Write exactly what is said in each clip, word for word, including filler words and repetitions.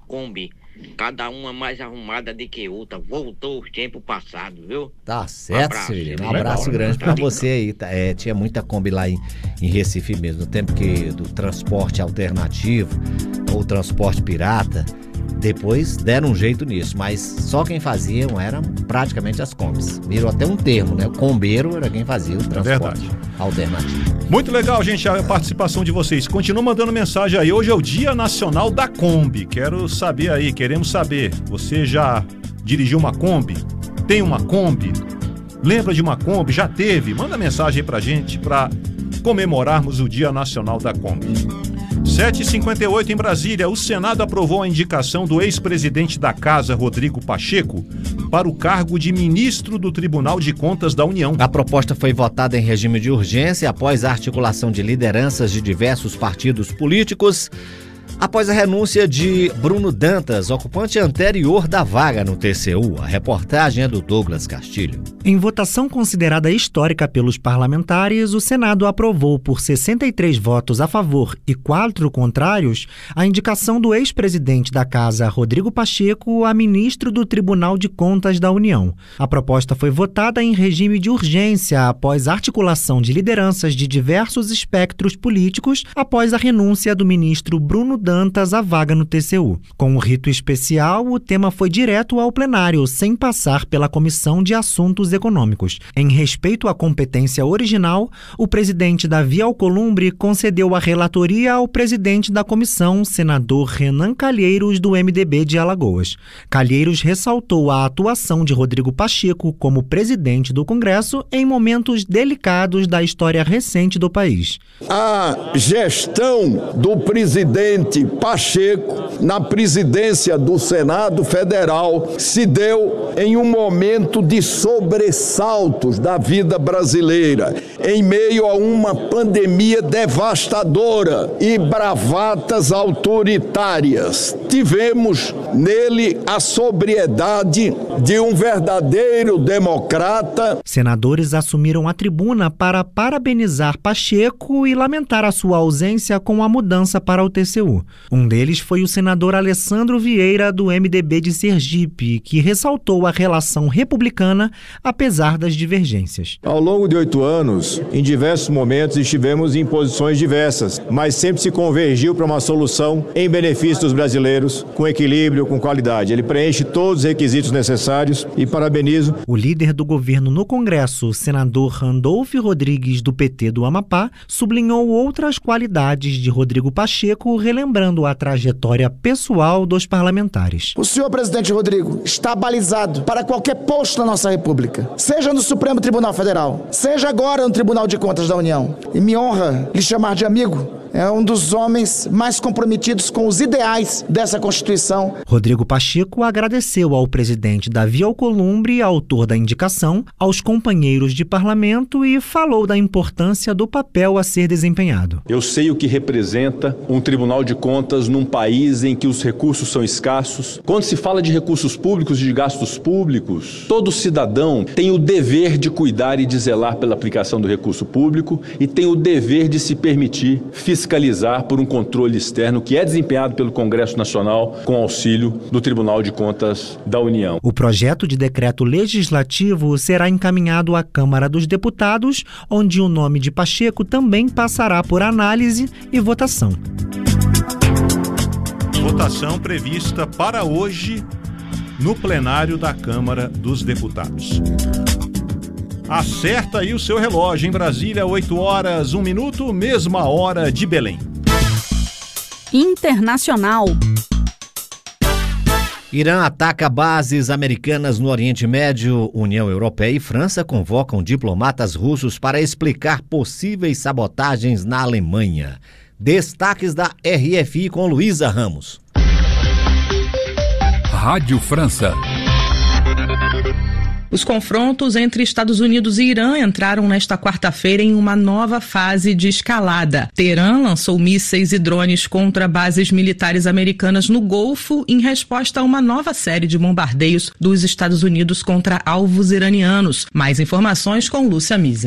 Kombi, cada uma mais arrumada do que outra. Voltou os tempos passados, viu? Tá certo, um Severino. Um abraço grande pra você aí. Tá, é, tinha muita Kombi lá em, em Recife mesmo, no tempo que do transporte alternativo ou transporte pirata. Depois deram um jeito nisso, mas só quem fazia eram praticamente as Kombis. Virou até um termo, né? O combeiro era quem fazia o transporte é alternativo. Muito legal, gente, a participação de vocês. Continua mandando mensagem aí. Hoje é o Dia Nacional da Kombi. Quero saber aí, queremos saber. Você já dirigiu uma Kombi? Tem uma Kombi? Lembra de uma Kombi? Já teve? Manda mensagem aí pra gente para comemorarmos o Dia Nacional da Kombi. sete e cinquenta e oito em Brasília, o Senado aprovou a indicação do ex-presidente da Casa, Rodrigo Pacheco, para o cargo de ministro do Tribunal de Contas da União. A proposta foi votada em regime de urgência após a articulação de lideranças de diversos partidos políticos, após a renúncia de Bruno Dantas, ocupante anterior da vaga no T C U. A reportagem é do Douglas Castilho. Em votação considerada histórica pelos parlamentares, o Senado aprovou por sessenta e três votos a favor e quatro contrários a indicação do ex-presidente da Casa, Rodrigo Pacheco, a ministro do Tribunal de Contas da União. A proposta foi votada em regime de urgência após a articulação de lideranças de diversos espectros políticos após a renúncia do ministro Bruno Dantas à vaga no T C U. Com um rito especial, o tema foi direto ao plenário, sem passar pela Comissão de Assuntos Econômicos. Em respeito à competência original, o presidente Davi Alcolumbre concedeu a relatoria ao presidente da comissão, senador Renan Calheiros, do M D B de Alagoas. Calheiros ressaltou a atuação de Rodrigo Pacheco como presidente do Congresso em momentos delicados da história recente do país. A gestão do presidente Pacheco na presidência do Senado Federal se deu em um momento de sobressaltos da vida brasileira, em meio a uma pandemia devastadora e bravatas autoritárias. Tivemos nele a sobriedade de um verdadeiro democrata. Senadores assumiram a tribuna para parabenizar Pacheco e lamentar a sua ausência com a mudança para o T C U. Um deles foi o senador Alessandro Vieira, do M D B de Sergipe, que ressaltou a relação republicana, apesar das divergências. Ao longo de oito anos, em diversos momentos estivemos em posições diversas, mas sempre se convergiu para uma solução em benefício dos brasileiros, com equilíbrio, com qualidade. Ele preenche todos os requisitos necessários e parabenizo. O líder do governo no Congresso, o senador Randolfo Rodrigues, do P T do Amapá, sublinhou outras qualidades de Rodrigo Pacheco, relembrando a trajetória pessoal dos parlamentares. O senhor presidente Rodrigo está balizado para qualquer posto na nossa República, seja no Supremo Tribunal Federal, seja agora no Tribunal de Contas da União. E me honra lhe chamar de amigo. É um dos homens mais comprometidos com os ideais dessa Constituição. Rodrigo Pacheco agradeceu ao presidente Davi Alcolumbre, autor da indicação, aos companheiros de parlamento e falou da importância do papel a ser desempenhado. Eu sei o que representa um Tribunal de Contas num país em que os recursos são escassos. Quando se fala de recursos públicos e de gastos públicos, todo cidadão tem o dever de cuidar e de zelar pela aplicação do recurso público e tem o dever de se permitir fiscalizar fiscalizar por um controle externo que é desempenhado pelo Congresso Nacional com auxílio do Tribunal de Contas da União. O projeto de decreto legislativo será encaminhado à Câmara dos Deputados, onde o nome de Pacheco também passará por análise e votação. Votação prevista para hoje no plenário da Câmara dos Deputados. Acerta aí o seu relógio. Em Brasília, oito horas, um minuto, mesma hora de Belém. Internacional. Irã ataca bases americanas no Oriente Médio. União Europeia e França convocam diplomatas russos para explicar possíveis sabotagens na Alemanha. Destaques da R F I com Luísa Ramos. Rádio França. Os confrontos entre Estados Unidos e Irã entraram nesta quarta-feira em uma nova fase de escalada. Teherã lançou mísseis e drones contra bases militares americanas no Golfo em resposta a uma nova série de bombardeios dos Estados Unidos contra alvos iranianos. Mais informações com Lúcia Miesel.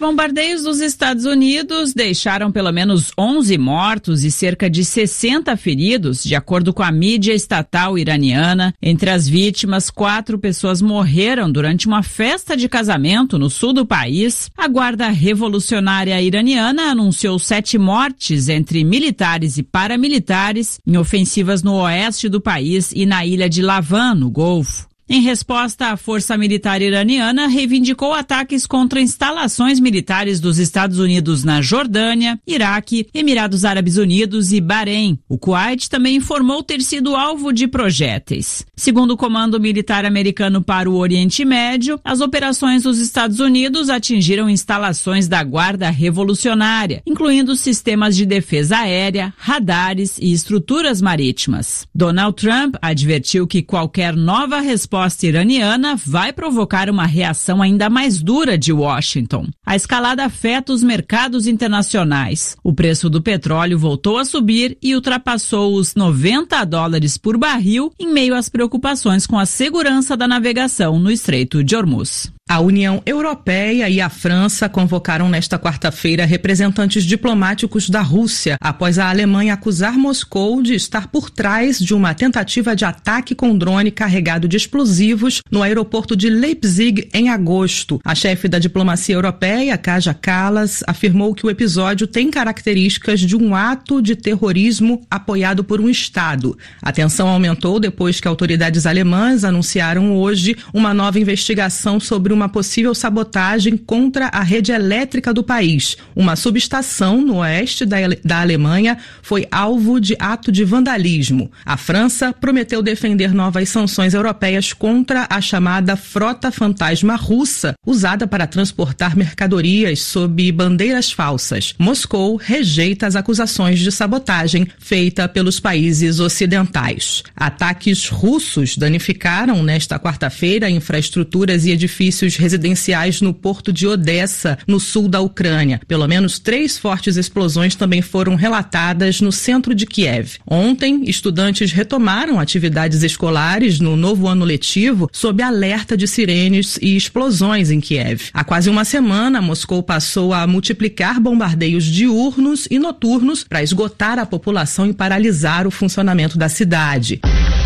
bombardeios dos Estados Unidos deixaram pelo menos onze mortos e cerca de sessenta feridos, de acordo com a mídia estatal iraniana. Entre as vítimas, quatro pessoas morreram durante uma festa de casamento no sul do país. A Guarda Revolucionária Iraniana anunciou sete mortes entre militares e paramilitares em ofensivas no oeste do país e na ilha de Lavan, no Golfo. Em resposta, a Força Militar Iraniana reivindicou ataques contra instalações militares dos Estados Unidos na Jordânia, Iraque, Emirados Árabes Unidos e Bahrein. O Kuwait também informou ter sido alvo de projéteis. Segundo o Comando Militar Americano para o Oriente Médio, as operações dos Estados Unidos atingiram instalações da Guarda Revolucionária, incluindo sistemas de defesa aérea, radares e estruturas marítimas. Donald Trump advertiu que qualquer nova resposta A resposta iraniana vai provocar uma reação ainda mais dura de Washington. A escalada afeta os mercados internacionais. O preço do petróleo voltou a subir e ultrapassou os noventa dólares por barril em meio às preocupações com a segurança da navegação no Estreito de Hormuz. A União Europeia e a França convocaram nesta quarta-feira representantes diplomáticos da Rússia após a Alemanha acusar Moscou de estar por trás de uma tentativa de ataque com drone carregado de explosivos no aeroporto de Leipzig em agosto. A chefe da diplomacia europeia, Kaja Kallas, afirmou que o episódio tem características de um ato de terrorismo apoiado por um Estado. A tensão aumentou depois que autoridades alemãs anunciaram hoje uma nova investigação sobre uma possível sabotagem contra a rede elétrica do país. Uma subestação no oeste da, da Alemanha foi alvo de ato de vandalismo. A França prometeu defender novas sanções europeias contra a chamada frota fantasma russa, usada para transportar mercadorias sob bandeiras falsas. Moscou rejeita as acusações de sabotagem feitas pelos países ocidentais. Ataques russos danificaram nesta quarta-feira infraestruturas e edifícios residenciais no porto de Odessa, no sul da Ucrânia. Pelo menos três fortes explosões também foram relatadas no centro de Kiev. Ontem, estudantes retomaram atividades escolares no novo ano letivo sob alerta de sirenes e explosões em Kiev. Há quase uma semana, Moscou passou a multiplicar bombardeios diurnos e noturnos para esgotar a população e paralisar o funcionamento da cidade.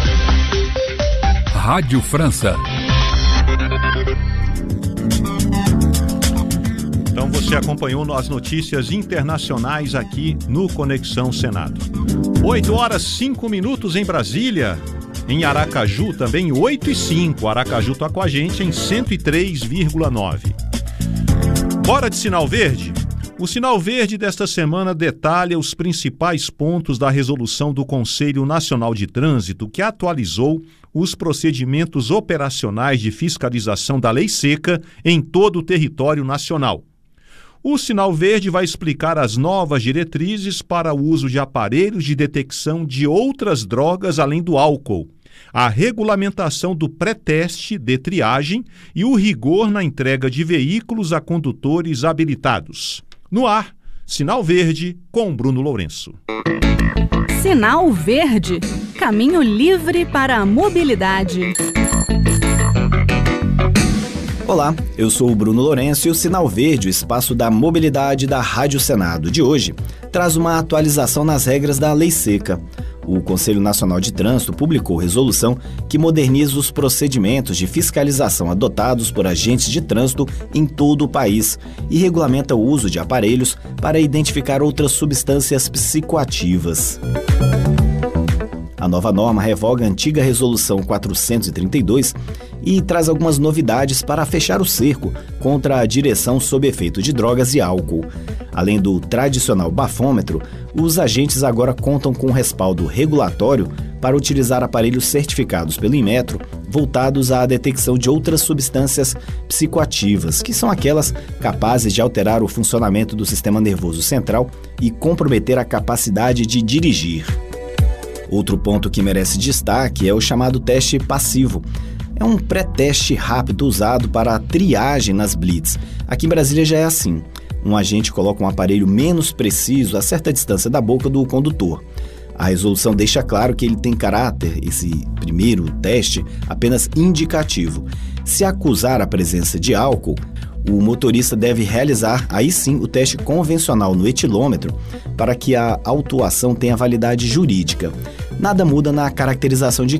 Rádio França. Então você acompanhou as notícias internacionais aqui no Conexão Senado. oito horas e cinco minutos em Brasília. Em Aracaju também oito e cinco. Aracaju está com a gente em cento e três vírgula nove. Bora de sinal verde? O sinal verde desta semana detalha os principais pontos da resolução do Conselho Nacional de Trânsito que atualizou os procedimentos operacionais de fiscalização da lei seca em todo o território nacional. O sinal verde vai explicar as novas diretrizes para o uso de aparelhos de detecção de outras drogas além do álcool, a regulamentação do pré-teste de triagem e o rigor na entrega de veículos a condutores habilitados. No ar, Sinal Verde com Bruno Lourenço. Sinal Verde, caminho livre para a mobilidade. Olá, eu sou o Bruno Lourenço e o Sinal Verde, o espaço da mobilidade da Rádio Senado de hoje, traz uma atualização nas regras da Lei Seca. O Conselho Nacional de Trânsito publicou resolução que moderniza os procedimentos de fiscalização adotados por agentes de trânsito em todo o país e regulamenta o uso de aparelhos para identificar outras substâncias psicoativas. A nova norma revoga a antiga Resolução quatrocentos e trinta e dois e traz algumas novidades para fechar o cerco contra a direção sob efeito de drogas e álcool. Além do tradicional bafômetro, os agentes agora contam com respaldo regulatório para utilizar aparelhos certificados pelo Inmetro voltados à detecção de outras substâncias psicoativas, que são aquelas capazes de alterar o funcionamento do sistema nervoso central e comprometer a capacidade de dirigir. Outro ponto que merece destaque é o chamado teste passivo. É um pré-teste rápido usado para a triagem nas blitz. Aqui em Brasília já é assim. Um agente coloca um aparelho menos preciso a certa distância da boca do condutor. A resolução deixa claro que ele tem caráter, esse primeiro teste, apenas indicativo. Se acusar a presença de álcool, o motorista deve realizar, aí sim, o teste convencional no etilômetro para que a autuação tenha validade jurídica. Nada muda na caracterização de